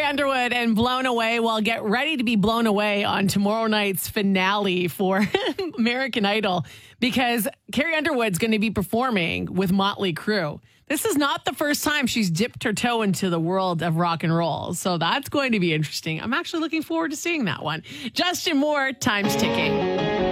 Underwood and Blown Away. Well, get ready to be blown away on tomorrow night's finale for American Idol because Carrie Underwood's going to be performing with Motley Crue. This is not the first time she's dipped her toe into the world of rock and roll. So that's going to be interesting. I'm actually looking forward to seeing that one. Justin Moore, time's ticking.